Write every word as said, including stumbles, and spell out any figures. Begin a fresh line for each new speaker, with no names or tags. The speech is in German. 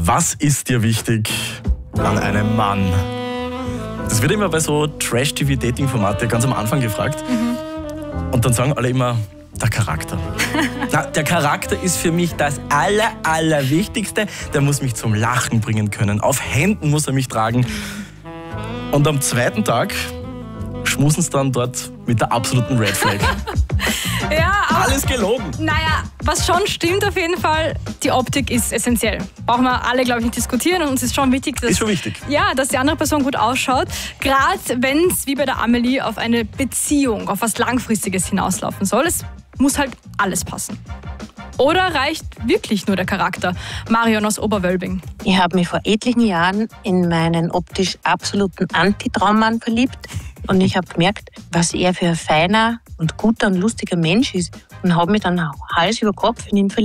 Was ist dir wichtig an einem Mann? Das wird immer bei so Trash-T V-Dating-Formate ganz am Anfang gefragt. Mhm. Und dann sagen alle immer, der Charakter. Na, der Charakter ist für mich das Aller, Allerwichtigste. Der muss mich zum Lachen bringen können. Auf Händen muss er mich tragen. Und am zweiten Tag schmusen sie dann dort mit der absoluten Red Flag.
Ja, aber,
alles gelogen.
Naja, was schon stimmt auf jeden Fall, die Optik ist essentiell. Brauchen wir alle, glaube ich, nicht diskutieren. Und uns ist schon wichtig, dass,
ist schon wichtig.
Ja, dass die andere Person gut ausschaut. Gerade wenn es, wie bei der Amelie, auf eine Beziehung, auf was Langfristiges hinauslaufen soll. Es muss halt alles passen. Oder reicht wirklich nur der Charakter? Marion aus Oberwölbing.
Ich habe mich vor etlichen Jahren in meinen optisch absoluten Anti-Traummann verliebt. Und ich habe gemerkt, was er für ein feiner und guter und lustiger Mensch ist. Und habe mich dann Hals über Kopf in ihn verliebt.